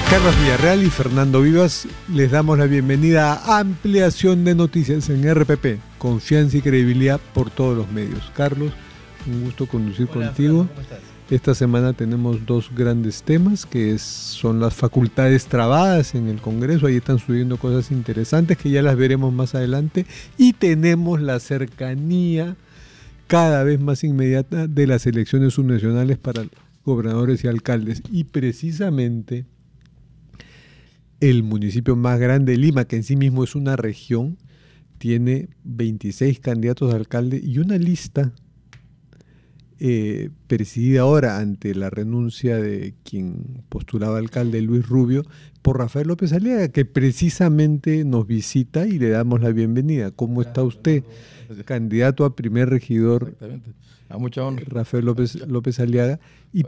Carlos Villarreal y Fernando Vivas les damos la bienvenida a Ampliación de Noticias en RPP, confianza y credibilidad por todos los medios. Carlos, un gusto conducir contigo. ¿Cómo estás? Esta semana tenemos dos grandes temas, son las facultades trabadas en el Congreso. Ahí están subiendo cosas interesantes que ya las veremos más adelante. Y tenemos la cercanía cada vez más inmediata de las elecciones subnacionales para gobernadores y alcaldes. Y precisamente el municipio más grande de Lima, que en sí mismo es una región, tiene 26 candidatos a alcalde y una lista presidida ahora ante la renuncia de quien postulaba alcalde, Luis Rubio, por Rafael López Aliaga, que precisamente nos visita y le damos la bienvenida. ¿Cómo está usted? Candidato a primer regidor. Exactamente. A mucha honra. Rafael López Aliaga. Y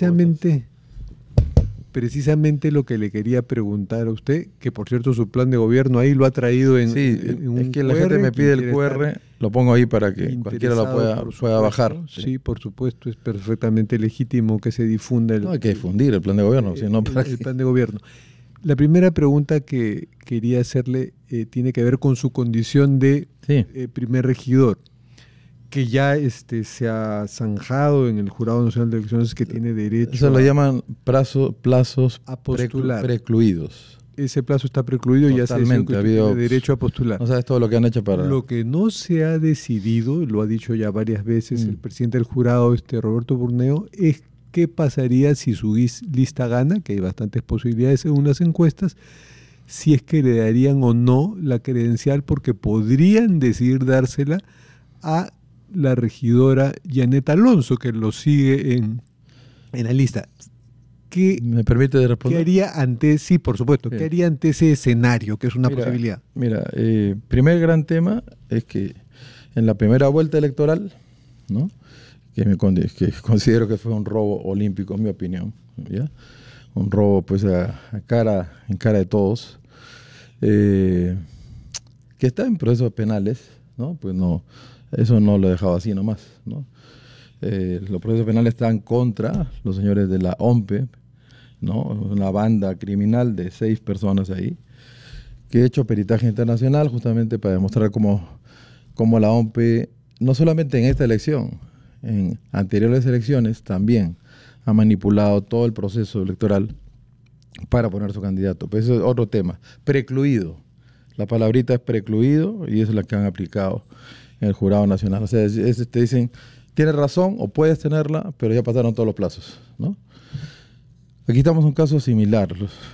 precisamente lo que le quería preguntar a usted, que por cierto su plan de gobierno ahí lo ha traído en un es que QR, la gente me pide el QR, lo pongo ahí para que cualquiera lo pueda bajar. Sí, por supuesto, es perfectamente legítimo que se difunda no hay que difundir el plan de gobierno, sino para el plan de gobierno. La primera pregunta que quería hacerle tiene que ver con su condición de primer regidor, que ya se ha zanjado en el Jurado Nacional de Elecciones, que tiene derecho. Eso lo llaman plazos a postular. Precluidos. Ese plazo está precluido y ya se dice que tiene derecho a postular. No sabes todo lo que han hecho para... Lo que no se ha decidido, lo ha dicho ya varias veces el presidente del jurado, Roberto Burneo, es qué pasaría si su lista gana, que hay bastantes posibilidades según las encuestas, si es que le darían o no la credencial, porque podrían decidir dársela a la regidora Janet Alonso, que lo sigue en la lista. ¿Me permite responder? ¿Qué haría ante, sí, por supuesto, qué haría ante ese escenario, que es una posibilidad? Mira, primer gran tema es que en la primera vuelta electoral, ¿no? que considero que fue un robo olímpico, en mi opinión, ¿ya? Un robo pues en cara de todos, que está en procesos penales, ¿no? Pues no, eso no lo he dejado así nomás, ¿no? Los procesos penales están contra los señores de la OMPE, ¿no? Una banda criminal de 6 personas ahí, que ha hecho peritaje internacional justamente para demostrar cómo la OMPE, no solamente en esta elección, en anteriores elecciones también ha manipulado todo el proceso electoral para poner su candidato. Pero eso es otro tema. Precluido. La palabrita es precluido y eso es la que han aplicado en el Jurado Nacional. O sea, te dicen, tienes razón o puedes tenerla, pero ya pasaron todos los plazos, ¿no? Aquí estamos en un caso similar.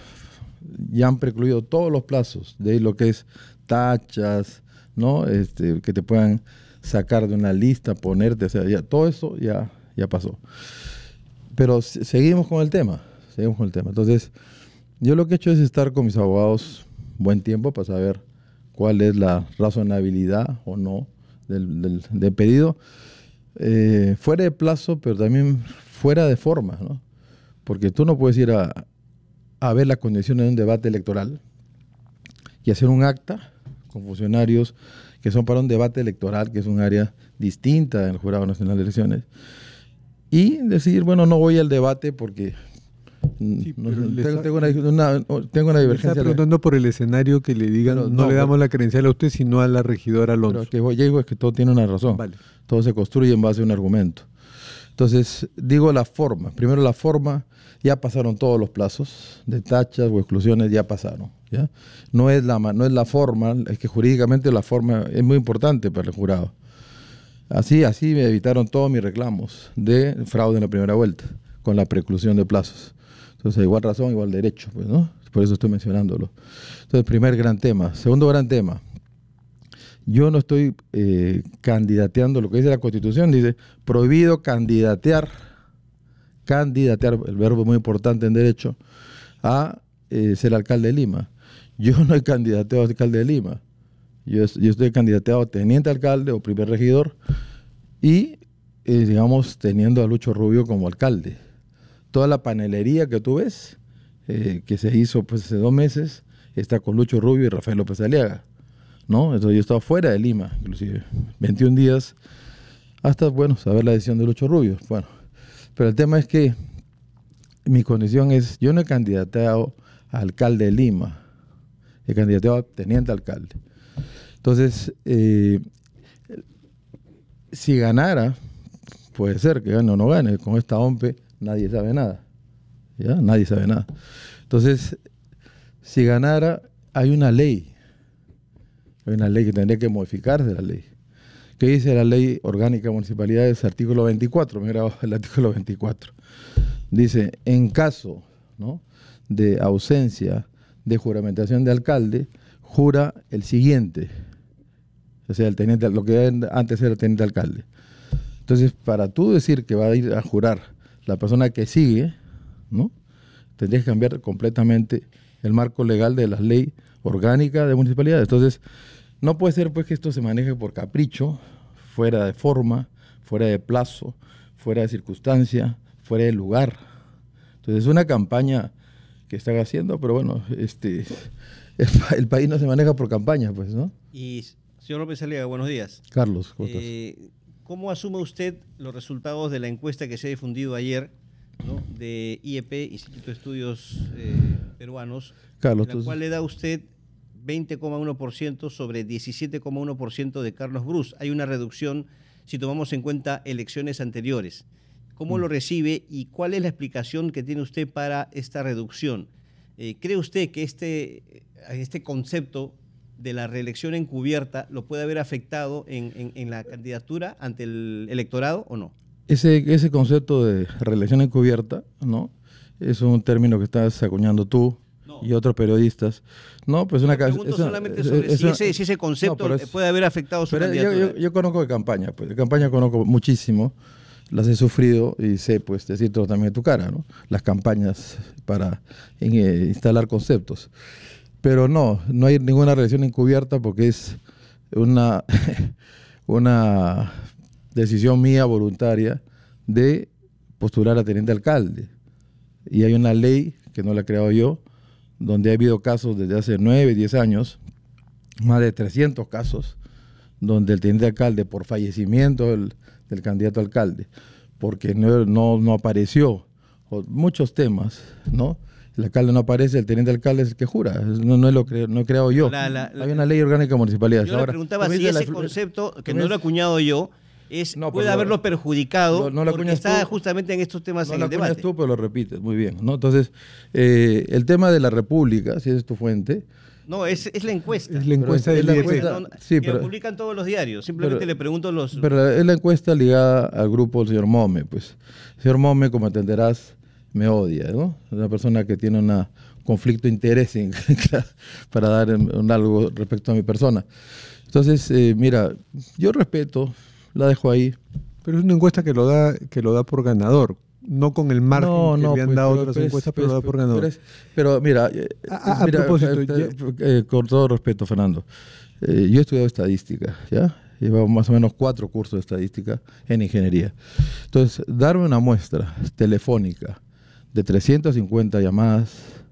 Ya han precluido todos los plazos de lo que es tachas, ¿no? Que te puedan sacar de una lista, ponerte, o sea, ya, todo eso ya pasó. Pero seguimos con el tema. Entonces, yo lo que he hecho es estar con mis abogados buen tiempo para saber cuál es la razonabilidad o no del pedido, fuera de plazo, pero también fuera de forma, ¿no? Porque tú no puedes ir a ver las condiciones de un debate electoral y hacer un acta con funcionarios que son para un debate electoral, que es un área distinta del Jurado Nacional de Elecciones, y decidir, bueno, no voy al debate porque tengo una divergencia. Está preguntando por el escenario que le digan, no le damos la credencial a usted, sino a la regidora Alonso. Pero ya digo, es que todo tiene una razón. Vale. Todo se construye en base a un argumento. Entonces, digo la forma. Primero la forma, ya pasaron todos los plazos de tachas o exclusiones, ya pasaron, ¿ya? No es la forma, es que jurídicamente la forma es muy importante para el jurado. Así me evitaron todos mis reclamos de fraude en la primera vuelta, con la preclusión de plazos. Entonces, igual razón, igual derecho, pues, ¿no? Por eso estoy mencionándolo. Entonces, primer gran tema. Segundo gran tema. Yo no estoy candidateando, lo que dice la Constitución, dice prohibido candidatear, el verbo muy importante en derecho, a ser alcalde de Lima. Yo no he candidateado a alcalde de Lima. Yo estoy candidateado a teniente alcalde o primer regidor y, digamos, teniendo a Lucho Rubio como alcalde. Toda la panelería que tú ves, que se hizo pues hace 2 meses, está con Lucho Rubio y Rafael López Aliaga, ¿no? Entonces yo he estado fuera de Lima, inclusive 21 días, hasta, bueno, saber la decisión de Lucho Rubio. Bueno, pero el tema es que mi condición es, yo no he candidateado alcalde de Lima, el candidato a teniente alcalde. Entonces, si ganara, puede ser que gane o no gane, con esta OMPE nadie sabe nada, ¿ya? Nadie sabe nada. Entonces, si ganara, hay una ley que tendría que modificarse la ley. ¿Qué dice la ley orgánica de municipalidades? Artículo 24, me he grabado el artículo 24. Dice, en caso, ¿no?, de ausencia de juramentación de alcalde, jura el siguiente, o sea, el teniente, lo que antes era el teniente alcalde. Entonces, para tú decir que va a ir a jurar la persona que sigue, ¿no?, tendrías que cambiar completamente el marco legal de la ley orgánica de municipalidades. Entonces, no puede ser pues que esto se maneje por capricho, fuera de forma, fuera de plazo, fuera de circunstancia, fuera de lugar. Entonces, es una campaña que están haciendo, pero bueno, el país no se maneja por campaña, pues, ¿no? Y, señor López Aliaga, buenos días. Carlos, ¿cómo estás? ¿Cómo asume usted los resultados de la encuesta que se ha difundido ayer, ¿no?, de IEP, Instituto de Estudios Peruanos, Carlos, en la cual le da a usted 20,1% sobre 17,1% de Carlos Brus? Hay una reducción si tomamos en cuenta elecciones anteriores. ¿Cómo lo recibe y cuál es la explicación que tiene usted para esta reducción? ¿Cree usted que este concepto de la reelección encubierta lo puede haber afectado en la candidatura ante el electorado o no? Ese concepto de reelección encubierta, ¿no?, es un término que estás acuñando tú y otros periodistas. No, pues una pregunto solamente sobre si ese concepto puede haber afectado su candidatura. Yo conozco de campaña, pues de campaña conozco muchísimo, las he sufrido y sé, pues, decirte también de tu cara, ¿no?, las campañas para instalar conceptos. Pero no hay ninguna reelección encubierta porque es una decisión mía voluntaria de postular a teniente alcalde. Y hay una ley, que no la he creado yo, donde ha habido casos desde hace 9, 10 años, más de 300 casos, donde el teniente alcalde, por fallecimiento del candidato alcalde, porque no apareció, o muchos temas, ¿no?, el alcalde no aparece, el teniente alcalde es el que jura, no he creado yo. Hay una ley orgánica de municipalidades. Yo le preguntaba si ese concepto, que no lo he acuñado yo, puede haberlo perjudicado, porque está justamente en estos temas en el debate. No lo acuñas tú, pero lo repites, muy bien, ¿no? Entonces, el tema de la República, si esa es tu fuente. No, es la encuesta. Es la encuesta del IEP. Sí, pero lo publican todos los diarios. Simplemente le pregunto los... Pero es la encuesta ligada al grupo del señor Mome, pues. El señor Mome, como entenderás, me odia, ¿no? Es una persona que tiene un conflicto de interés para dar algo respecto a mi persona. Entonces, mira, yo respeto, la dejo ahí. Pero es una encuesta que lo da por ganador, no con el margen que le han dado otras encuestas, pero lo da por ganador. Pero mira, a propósito, con todo respeto, Fernando, yo he estudiado estadística, ¿ya? Llevo más o menos 4 cursos de estadística en ingeniería. Entonces, darme una muestra telefónica de 350 llamadas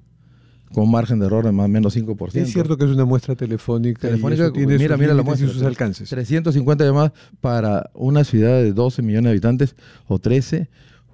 con margen de error de más o menos 5%. Es cierto que es una muestra telefónica y eso tiene mira la muestra, sus alcances. 350 llamadas para una ciudad de 12 millones de habitantes o 13.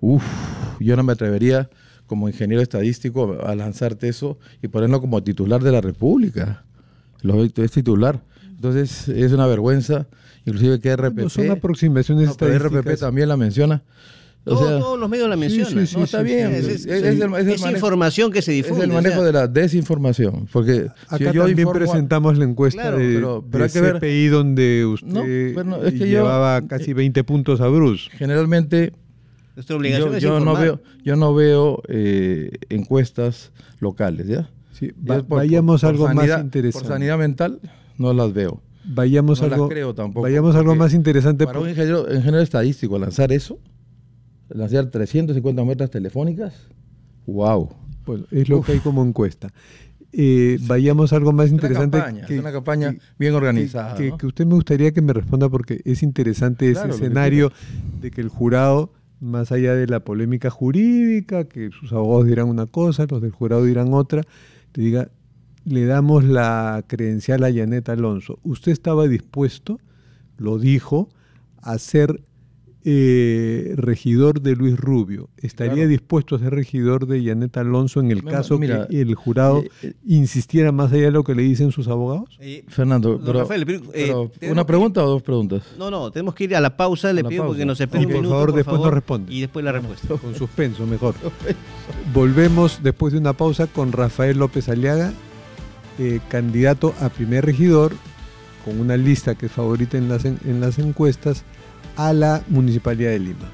Yo no me atrevería como ingeniero estadístico a lanzarte eso y ponerlo como titular de la República. Es titular. Entonces es una vergüenza, inclusive que RPP... No son aproximaciones estadísticas. RPP también la menciona. Todos los medios la mencionan. Sí, está bien. Es información que se difunde. Es el manejo de la desinformación. Porque acá también presentamos la encuesta de CPI donde usted llevaba casi 20 puntos a Brus. Generalmente, nuestra obligación es yo no veo encuestas locales, ¿ya? Sí, vayamos a algo más interesante. Por sanidad mental, no las veo. Vayamos no las creo tampoco. Vayamos a algo más interesante. Para un ingeniero estadístico lanzar 350 muestras telefónicas, wow. Bueno, es lo que hay como encuesta. Vayamos a algo más interesante. Es una campaña bien organizada. Que usted me gustaría que me responda porque es interesante ese escenario de que el jurado, más allá de la polémica jurídica, que sus abogados dirán una cosa, los del jurado dirán otra, te diga, le damos la credencial a Yanet Alonso. ¿Usted estaba dispuesto, lo dijo, a ser regidor de Luis Rubio. ¿Estaría Claro. dispuesto a ser regidor de Janet Alonso en el Mira, caso mira, que el jurado insistiera más allá de lo que le dicen sus abogados? Fernando, Don Rafael, pero tenemos ¿una pregunta o dos preguntas? No, tenemos que ir a la pausa. Le la pido pausa. que nos espere Sí, un por minuto, favor, después nos responde. Y después la respuesta. Con suspenso, mejor. Volvemos después de una pausa con Rafael López Aliaga, candidato a primer regidor, con una lista que es favorita en las encuestas, a la Municipalidad de Lima.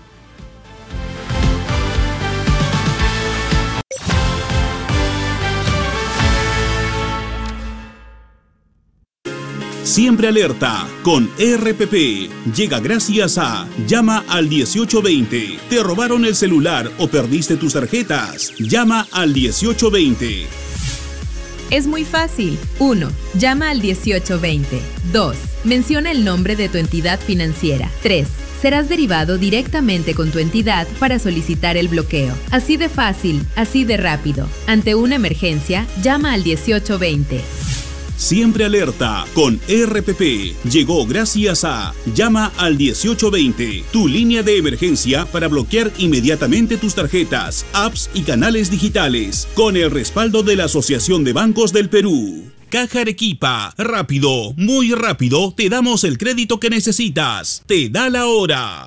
Siempre alerta con RPP. Llega gracias a Llama al 1820. ¿Te robaron el celular o perdiste tus tarjetas? Llama al 1820. Es muy fácil. 1. Llama al 1820. 2. Menciona el nombre de tu entidad financiera. 3. Serás derivado directamente con tu entidad para solicitar el bloqueo. Así de fácil, así de rápido. Ante una emergencia, llama al 1820. Siempre alerta con RPP. Llegó gracias a Llama al 1820, tu línea de emergencia para bloquear inmediatamente tus tarjetas, apps y canales digitales, con el respaldo de la Asociación de Bancos del Perú. Caja Arequipa, rápido, muy rápido, te damos el crédito que necesitas. Te da la hora.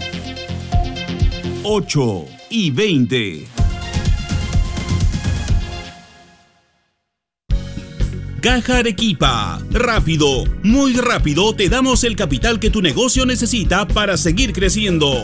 8:20. Caja Arequipa. Rápido, muy rápido, te damos el capital que tu negocio necesita para seguir creciendo.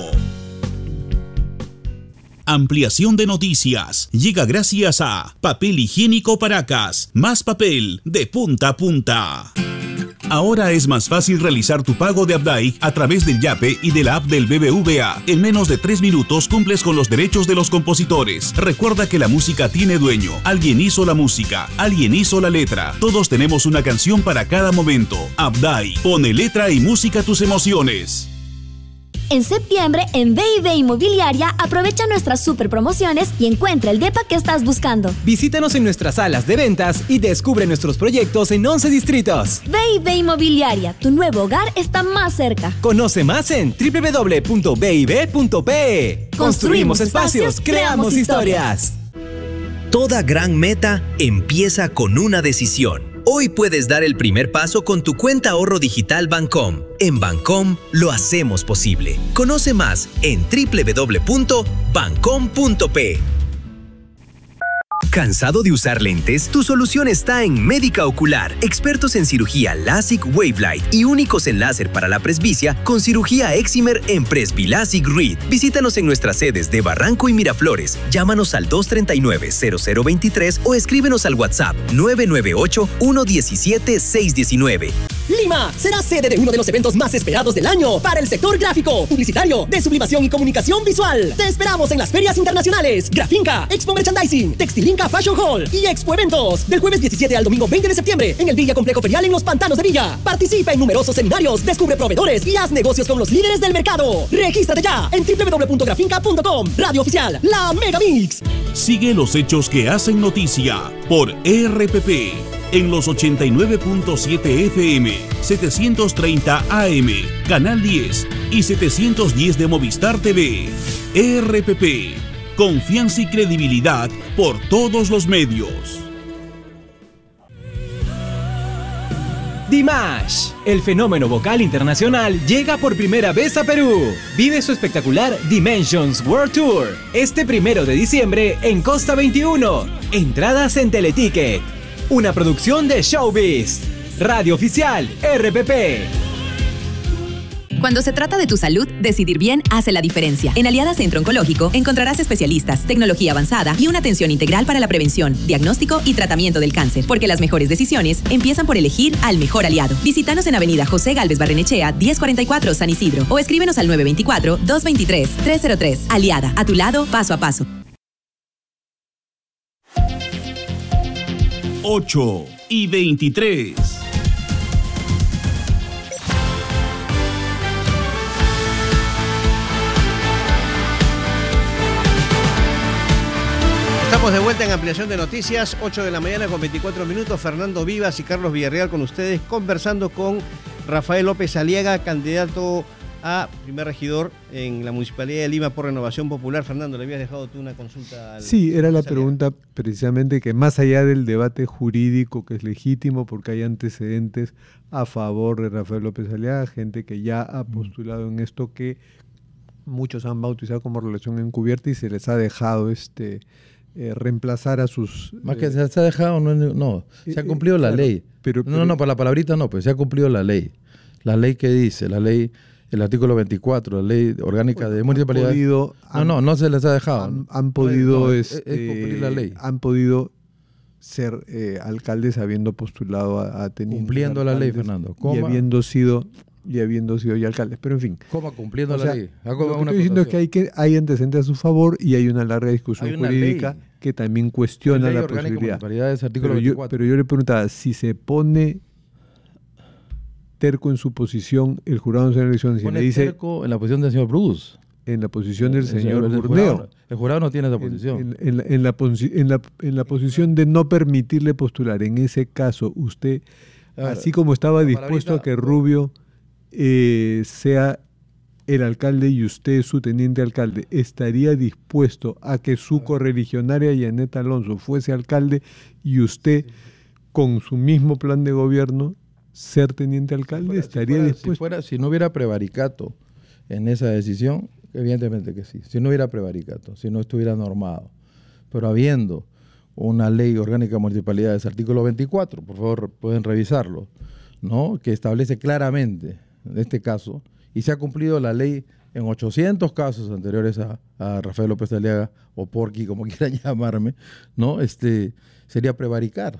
Ampliación de noticias. Llega gracias a Papel Higiénico Paracas. Más papel de punta a punta. Ahora es más fácil realizar tu pago de Abdai a través del Yape y de la app del BBVA. En menos de 3 minutos cumples con los derechos de los compositores. Recuerda que la música tiene dueño. Alguien hizo la música, alguien hizo la letra. Todos tenemos una canción para cada momento. Abdai, pone letra y música a tus emociones. En septiembre, en B&B Inmobiliaria, aprovecha nuestras super promociones y encuentra el depa que estás buscando. Visítanos en nuestras salas de ventas y descubre nuestros proyectos en 11 distritos. B&B Inmobiliaria, tu nuevo hogar está más cerca. Conoce más en www.bib.pe. Construimos espacios, creamos historias. Toda gran meta empieza con una decisión. Hoy puedes dar el primer paso con tu cuenta ahorro digital Bancom. En Bancom lo hacemos posible. Conoce más en www.bancom.pe. ¿Cansado de usar lentes? Tu solución está en Médica Ocular, expertos en cirugía LASIK Wavelight y únicos en láser para la presbicia con cirugía Excimer en Presbilasic Read. Visítanos en nuestras sedes de Barranco y Miraflores. Llámanos al 239-0023 o escríbenos al WhatsApp 998-117-619. Lima será sede de uno de los eventos más esperados del año para el sector gráfico, publicitario, de sublimación y comunicación visual. Te esperamos en las ferias internacionales Grafinca, Expo Merchandising, Textilinca Fashion Hall y Expo Eventos del jueves 17 al domingo 20 de septiembre en el Villa Complejo Ferial en Los Pantanos de Villa. Participa en numerosos seminarios, descubre proveedores y haz negocios con los líderes del mercado. Regístrate ya en www.grafinca.com. Radio Oficial, la Mega Mix. Sigue los hechos que hacen noticia por RPP en los 89.7 FM, 730 AM, Canal 10 y 710 de Movistar TV. RPP, confianza y credibilidad por todos los medios. Dimash, el fenómeno vocal internacional, llega por primera vez a Perú. Vive su espectacular Dimensions World Tour este 1 de diciembre en Costa 21. Entradas en Teleticket. Una producción de Showbiz. Radio Oficial, RPP. Cuando se trata de tu salud, decidir bien hace la diferencia. En Aliada Centro Oncológico encontrarás especialistas, tecnología avanzada y una atención integral para la prevención, diagnóstico y tratamiento del cáncer. Porque las mejores decisiones empiezan por elegir al mejor aliado. Visítanos en Avenida José Gálvez Barrenechea, 1044 San Isidro o escríbenos al 924-223-303. Aliada, a tu lado, paso a paso. 8:23. Estamos de vuelta en Ampliación de Noticias, 8 de la mañana con 24 minutos. Fernando Vivas y Carlos Villarreal con ustedes, conversando con Rafael López Aliaga, candidato a primer regidor en la Municipalidad de Lima por Renovación Popular. Fernando, le habías dejado tú una consulta al... Sí, era la pregunta precisamente que más allá del debate jurídico, que es legítimo porque hay antecedentes a favor de Rafael López Aliaga, gente que ya ha postulado en esto, que muchos han bautizado como relación encubierta y se les ha dejado reemplazar a sus... Más que se ha dejado, no, se ha cumplido la ley. Pero, no, por la palabrita no, pues se ha cumplido la ley. La ley que dice, la ley, el artículo 24, la ley orgánica de municipalidades. No se les ha dejado. Han podido es cumplir la ley. Han podido ser alcaldes habiendo postulado a teniente cumpliendo la ley, Fernando. Y habiendo sido ya alcaldes. Pero en fin. ¿Cómo cumpliendo la ley? Lo que estoy diciendo es que hay antecedentes a su favor y hay una larga discusión jurídica que también cuestiona la posibilidad. Pero yo le preguntaba, si se pone terco en su posición, el Jurado Nacional de Elecciones, y le dice terco en la posición del señor Bruce, en la posición del señor Burneo. El jurado no tiene esa posición. En la posición de no permitirle postular. En ese caso, usted, así como estaba dispuesto a que Rubio sea el alcalde y usted su teniente alcalde, ¿estaría dispuesto a que su correligionaria Yanet Alonso fuese alcalde y usted, con su mismo plan de gobierno, ser teniente alcalde? ¿Estaría dispuesto? Si no hubiera prevaricato en esa decisión, evidentemente que sí. Si no hubiera prevaricato, si no estuviera normado. Pero habiendo una ley orgánica de municipalidades, artículo 24, por favor pueden revisarlo, ¿no? Que establece claramente, en este caso, y se ha cumplido la ley en 800 casos anteriores a Rafael López Aliaga, o Porqui, como quieran llamarme, ¿no? Sería prevaricar.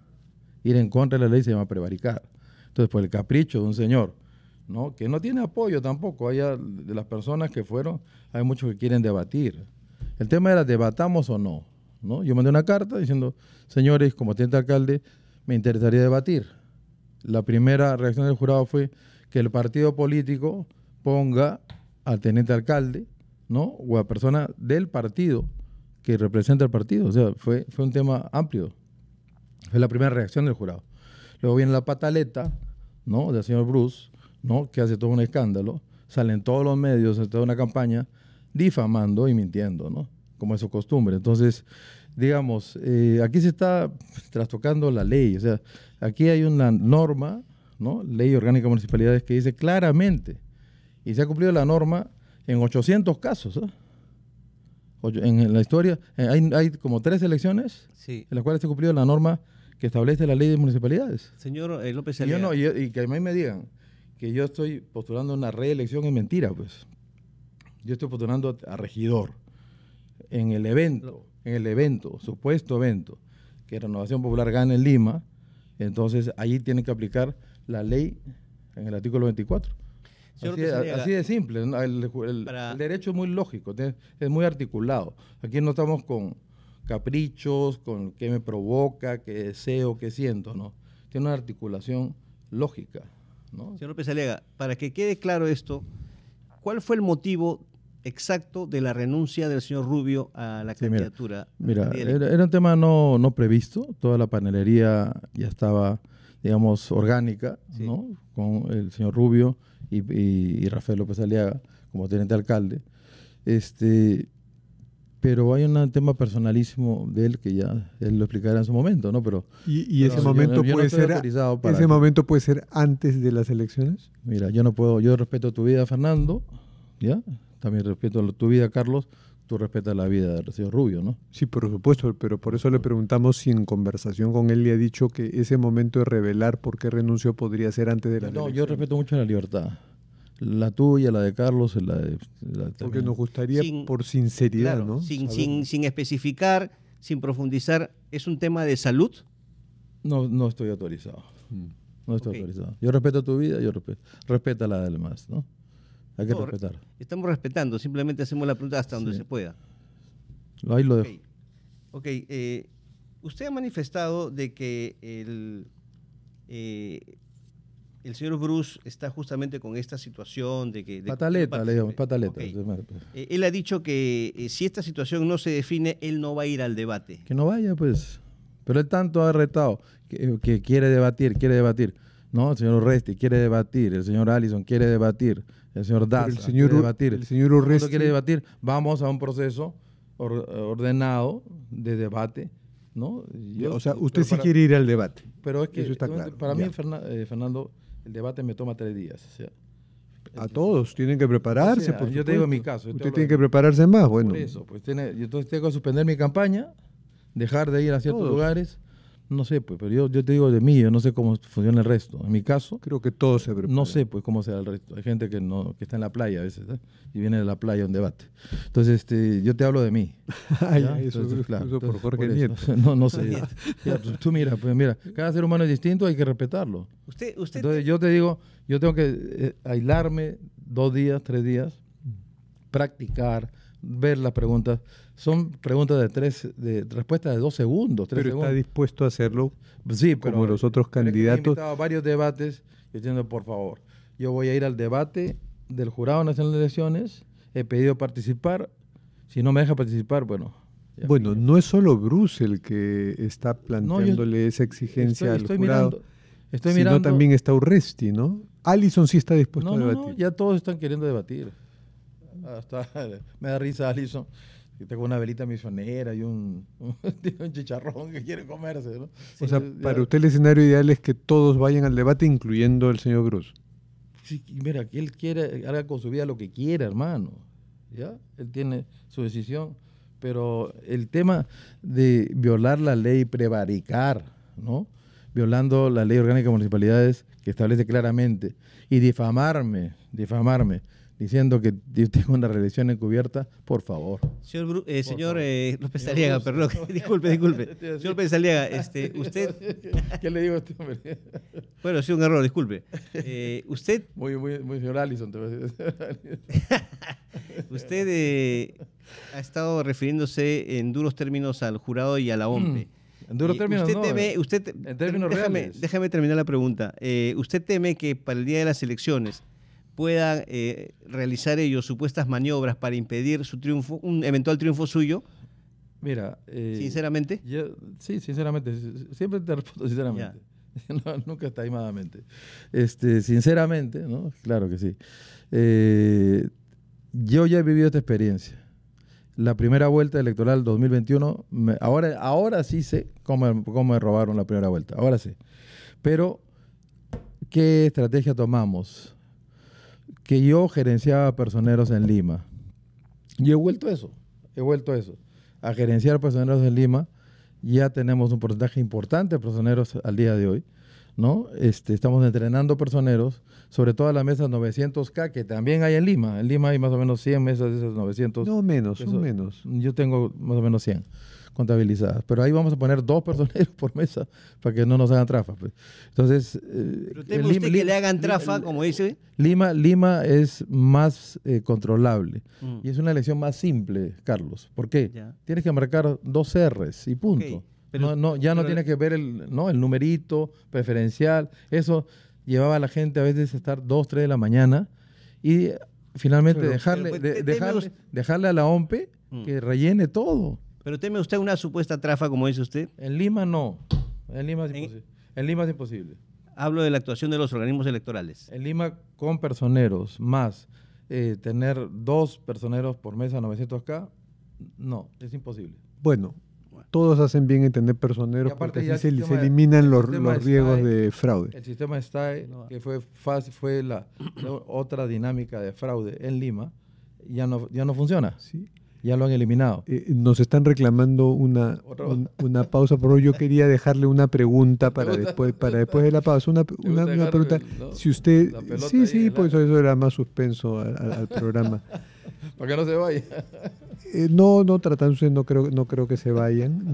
Ir en contra de la ley se llama prevaricar. Entonces, por el capricho de un señor, ¿no? Que no tiene apoyo tampoco, de las personas que fueron, hay muchos que quieren debatir. El tema era, ¿debatamos o no? ¿No? Yo mandé una carta diciendo, señores, como teniente alcalde, me interesaría debatir. La primera reacción del jurado fue que el partido político ponga al teniente alcalde, ¿no? O a persona del partido que representa al partido. O sea, fue un tema amplio. Fue la primera reacción del jurado. Luego viene la pataleta, ¿no? Del señor Bruce, ¿no? Que hace todo un escándalo. Salen todos los medios, en toda una campaña, difamando y mintiendo, ¿no? Como es su costumbre. Entonces, digamos, aquí se está trastocando la ley. O sea, aquí hay una norma, ¿no? Ley orgánica de municipalidades, que dice claramente, y se ha cumplido la norma en 800 casos, ¿eh? En la historia hay como 3 elecciones, sí, en las cuales se ha cumplido la norma que establece la ley de municipalidades. Señor López Aliaga. Y que a mí me digan que yo estoy postulando una reelección es mentira, pues. Yo estoy postulando a regidor en el evento, supuesto evento, que Renovación Popular gane en Lima. Entonces, allí tienen que aplicar la ley en el artículo 24. Así de simple, ¿no? El derecho es muy lógico, es muy articulado. Aquí no estamos con caprichos, con qué me provoca, qué deseo, qué siento, ¿no? Tiene una articulación lógica, ¿no? Señor López Aliaga, para que quede claro esto, ¿cuál fue el motivo exacto de la renuncia del señor Rubio a la candidatura? Mira, era un tema no previsto, toda la panelería ya estaba, digamos, orgánica, sí, ¿no? Con el señor Rubio y Rafael López Aliaga como teniente alcalde. Pero hay un tema personalísimo de él que ya él lo explicará en su momento, ¿no? Pero ese momento puede ser momento puede ser antes de las elecciones. Mira, yo respeto tu vida, Fernando, ¿ya? También respeto tu vida, Carlos. Tú respetas la vida del señor Rubio, ¿no? Sí, por supuesto, pero por eso le preguntamos si en conversación con él le ha dicho que ese momento de revelar por qué renunció podría ser antes de la elección. No, yo respeto mucho la libertad. La tuya, la de Carlos, la de... Porque nos gustaría, por sinceridad, claro, ¿no? Sin especificar, sin profundizar, ¿es un tema de salud? No estoy autorizado. No estoy autorizado. Yo respeto tu vida, respeta la del demás, ¿no? Hay que respetar. Estamos respetando, simplemente hacemos la pregunta hasta donde se pueda. Ahí lo dejo. Ok, usted ha manifestado de que el señor Bruce está justamente con esta situación de que... Pataleta, le digamos, pataleta. Okay. Él ha dicho que si esta situación no se define, él no va a ir al debate. Que no vaya, pues. Pero él tanto ha retado que quiere debatir. ¿No? El señor Oresti quiere debatir, el señor Allison quiere debatir. el señor Daza, el señor, quiere debatir. El señor Todo el mundo Urresti quiere debatir. Vamos a un proceso ordenado de debate, ¿no? O sea, usted sí quiere ir al debate. Pero es que eso está claro. Para mí, Fernando, el debate me toma 3 días. O sea, a todos tienen que prepararse. O sea, yo te digo en mi caso. Usted tiene que prepararse más. Bueno. Por eso, pues yo entonces tengo que suspender mi campaña, dejar de ir a ciertos lugares. No sé, pues, pero yo te digo de mí, yo no sé cómo funciona el resto. En mi caso, creo que todo se prepara. No sé, pues, cómo será el resto. Hay gente que está en la playa a veces, y viene de la playa a un debate. Entonces, yo te hablo de mí. Eso por Jorge Nieto. No sé. Tú mira, cada ser humano es distinto, hay que respetarlo. Entonces, yo te digo, yo tengo que aislarme 2 días, 3 días, practicar, ver las preguntas. Son preguntas de respuesta de 2 segundos, 3 segundos. Está dispuesto a hacerlo, sí, pero, como los otros candidatos. He invitado a varios debates diciendo, por favor, yo voy a ir al debate del Jurado Nacional de Elecciones, he pedido participar, si no me deja participar, bueno. Bueno, no es solo Bruce el que está planteándole esa exigencia al jurado, sino también está Urresti, ¿no? Allison sí está dispuesto a debatir. No, ya todos están queriendo debatir. Me da risa Allison. Tengo una velita misionera y un chicharrón que quiere comerse, ¿no? O sea, para usted el escenario ideal es que todos vayan al debate, incluyendo el señor Bruce. Sí, mira, que él quiere, haga con su vida lo que quiera, hermano. ¿Ya? Él tiene su decisión. Pero el tema de violar la ley, prevaricar, ¿no? Violando la ley orgánica de municipalidades que establece claramente, y difamarme, diciendo que yo tengo una reelección encubierta, por favor. Señor López Aliaga, perdón, disculpe. Señor López Aliaga, usted... ¿Qué le digo a este hombre? Bueno, ha sido un error, disculpe. Usted... Muy señor Allison, te voy a decir. Usted ha estado refiriéndose en duros términos al jurado y a la OMPE. En duros términos en términos reales. Déjame terminar la pregunta. ¿Usted teme que para el día de las elecciones puedan realizar ellos supuestas maniobras para impedir su triunfo, un eventual triunfo suyo? Mira, ¿sinceramente? Sí, sinceramente. Siempre te respondo sinceramente. No, nunca taimmadamente. Sinceramente, ¿no? Claro que sí. Yo ya he vivido esta experiencia. La primera vuelta electoral 2021, ahora sí sé cómo me robaron la primera vuelta. Ahora sí. Pero, ¿qué estrategia tomamos? Que yo gerenciaba personeros en Lima. Y he vuelto a eso. A gerenciar personeros en Lima. Ya tenemos un porcentaje importante de personeros al día de hoy, ¿no? Estamos entrenando personeros, sobre todo a las mesas 900K, que también hay en Lima. En Lima hay más o menos 100 mesas de esas 900. No, menos, son menos. Yo tengo más o menos 100 contabilizadas. Pero ahí vamos a poner 2 personeros por mesa para que no nos hagan trafa. Pues. Entonces, ¿pero teme usted que le hagan trafa, como dice? Lima es más controlable. Y es una elección más simple, Carlos. ¿Por qué? Ya. Tienes que marcar 2 Rs y punto. Okay. Pero, no tienes que ver el numerito preferencial. Eso llevaba a la gente a veces a estar 2, 3 de la mañana y finalmente dejarle a la OMPE que rellene todo. ¿Pero teme usted una supuesta trafa, como dice usted? En Lima no. En Lima es imposible. En Lima es imposible. Hablo de la actuación de los organismos electorales. En Lima, con personeros más tener 2 personeros por mesa 900K, no, es imposible. Bueno, todos hacen bien en tener personeros porque así se eliminan los riesgos de fraude. El sistema STAE, que fue la otra dinámica de fraude en Lima, ya no funciona. Sí. Ya lo han eliminado. Nos están reclamando una pausa, pero yo quería dejarle una pregunta para después de la pausa. Una pregunta. Si usted... Sí, pues eso era más suspenso al programa. Para que no se vaya. No, tratándose, no creo que se vayan.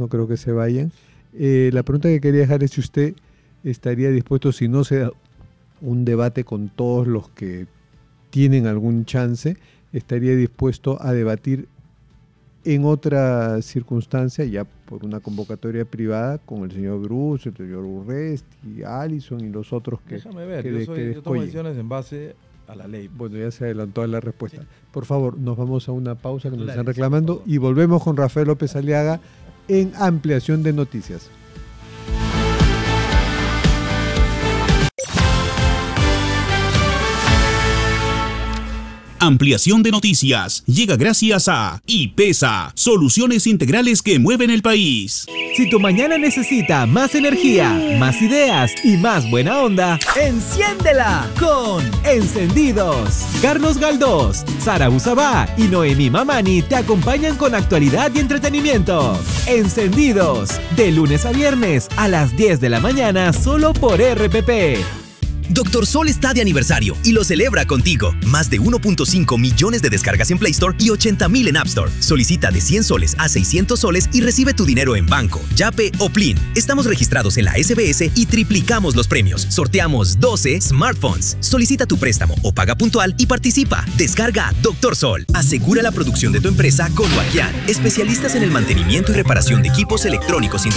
La pregunta que quería dejar es si usted estaría dispuesto, si no se da un debate con todos los que tienen algún chance, estaría dispuesto a debatir en otra circunstancia, ya por una convocatoria privada, con el señor Bruce, el señor Urresti, Allison y los otros que... Déjame ver, yo tomo decisiones en base a la ley. Bueno, ya se adelantó a la respuesta. Sí. Por favor, nos vamos a una pausa que nos están reclamando y volvemos con Rafael López Aliaga en Ampliación de Noticias. Ampliación de noticias llega gracias a IPESA, soluciones integrales que mueven el país. Si tu mañana necesita más energía, más ideas y más buena onda, enciéndela con Encendidos. Carlos Galdós, Sara Usabá y Noemí Mamani te acompañan con actualidad y entretenimiento. Encendidos, de lunes a viernes a las 10 de la mañana solo por RPP. Dr. Sol está de aniversario y lo celebra contigo. Más de 1.5 millones de descargas en Play Store y 80,000 en App Store. Solicita de 100 soles a 600 soles y recibe tu dinero en banco, Yape o Plin. Estamos registrados en la SBS y triplicamos los premios. Sorteamos 12 smartphones. Solicita tu préstamo o paga puntual y participa. Descarga Dr. Sol. Asegura la producción de tu empresa con Wakian, especialistas en el mantenimiento y reparación de equipos electrónicos